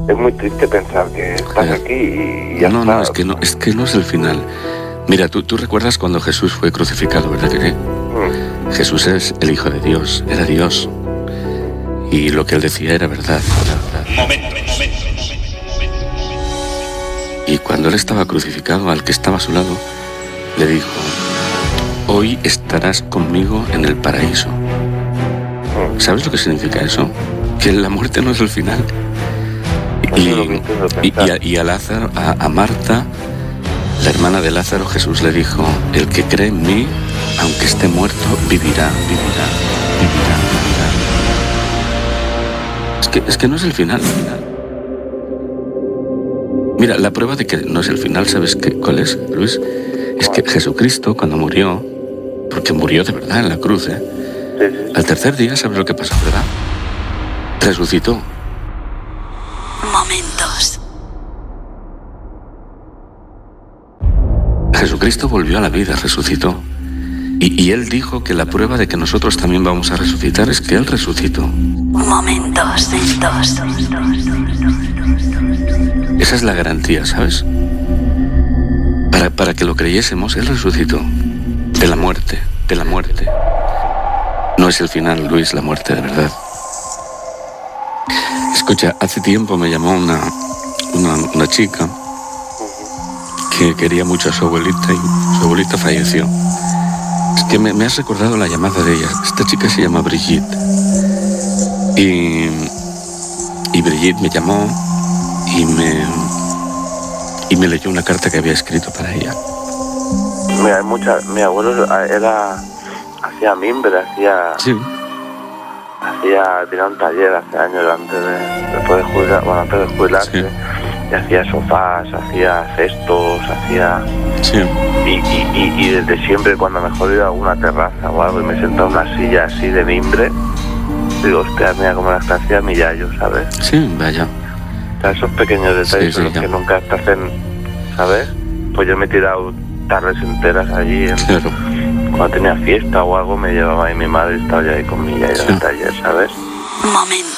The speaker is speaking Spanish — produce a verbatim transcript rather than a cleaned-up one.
es muy triste pensar que estás Ya. aquí y ya No, está. no, es que no, es que no es el final. Mira, tú, tú recuerdas cuando Jesús fue crucificado, ¿verdad que sí? Mm. Jesús es el Hijo de Dios, era Dios. Y lo que él decía era verdad. verdad, verdad. Momento, momento. Y cuando él estaba crucificado, al que estaba a su lado, le dijo: hoy estarás conmigo en el paraíso. ¿Sabes lo que significa eso? Que la muerte no es el final. Y, Eso es lo que intento y, pensar. y a, y a Lázaro, a, a Marta, la hermana de Lázaro, Jesús le dijo: el que cree en mí, aunque esté muerto, vivirá, vivirá, vivirá, vivirá. Es que, es que no es el final, el final. Mira, la prueba de que no es el final, ¿sabes qué, cuál es, Luis? Es que Jesucristo, cuando murió, porque murió de verdad en la cruz, ¿eh? Sí, sí. Al tercer día, ¿sabes lo que pasó, verdad? Resucitó. Momentos. Jesucristo volvió a la vida, resucitó. Y, y Él dijo que la prueba de que nosotros también vamos a resucitar es que Él resucitó. Momentos. Momentos. Esa es la garantía, ¿sabes? Para, para que lo creyésemos, Él resucitó. De la muerte, de la muerte. No es el final, Luis, la muerte de verdad. Escucha, hace tiempo me llamó una, una, una chica que quería mucho a su abuelita y su abuelita falleció. Es que me, me has recordado la llamada de ella. Esta chica se llama Brigitte. Y, y Brigitte me llamó y me, y me leyó una carta que había escrito para ella. Mira, hay mucha, mi abuelo era, hacía mimbre, hacía, Sí, hacía, tenía un taller hace años antes de, después de jubilar, bueno, antes de jubilarse, Sí. y hacía sofás, hacía cestos, hacía, sí. y, y, y, y desde siempre cuando mejor iba a alguna terraza o algo y me sentaba en una silla así de mimbre, digo, hostia, mira cómo las hacía mi yayo, ¿sabes? Sí, vaya. O sea, esos pequeños detalles Sí, son sí, los ya. que nunca te hacen, ¿sabes? Pues yo me he tirado tardes enteras allí, en, Claro. cuando tenía fiesta o algo, me llevaba ahí mi madre y estaba yo ahí con mi yayo en el Sí. taller, ¿sabes? Momentos.